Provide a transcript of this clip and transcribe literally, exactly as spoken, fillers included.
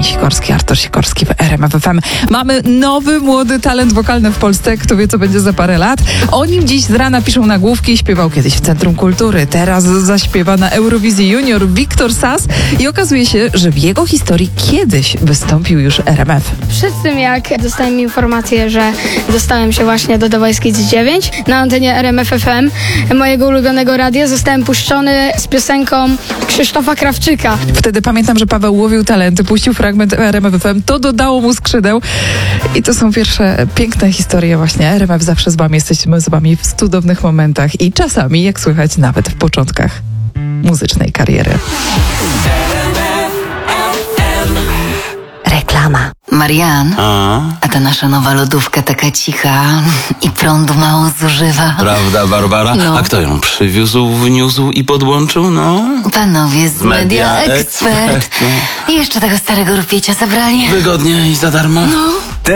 Sikorski, Artur Sikorski w R M F F M. Mamy nowy, młody talent wokalny w Polsce. Kto wie, co będzie za parę lat. O nim dziś z rana piszą nagłówki. Śpiewał kiedyś w Centrum Kultury. Teraz zaśpiewa na Eurowizji Junior Wiktor Sas. I okazuje się, że w jego historii kiedyś wystąpił już R M F. Przed tym, jak dostałem informację, że dostałem się właśnie do The Voice Kids dziewięć na antenie R M F F M, mojego ulubionego radia, zostałem puszczony z piosenką Krzysztofa Krawczyka. Wtedy pamiętam, że Paweł łowił talenty, puścił fragment R M F F M, to dodało mu skrzydeł. I to są pierwsze piękne historie właśnie. R M F zawsze z wami, jesteśmy z wami w cudownych momentach i czasami, jak słychać, nawet w początkach muzycznej kariery. Reklama. Marian, A? a ta nasza nowa lodówka taka cicha i prądu mało zużywa. Prawda, Barbara? No. A kto ją przywiózł, wniósł i podłączył? No? Panowie z Media Media Expert. Expert. I jeszcze tego starego rupiecia zabrali. Wygodnie i za darmo? No.